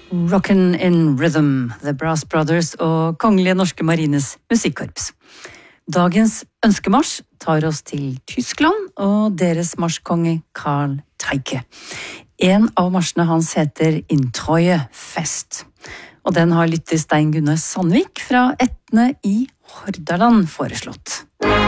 Rockin' in Rhythm, The Brass Brothers og Kongelige Norske Marines Musikkorps. Dagens ønskemarsj tar oss til Tyskland og deres marsjkonge Karl Teike. En av marsjene hans heter In Treue Fest, og den har lytter Stein Gunnar Sandvik fra Etne i Hordaland foreslått.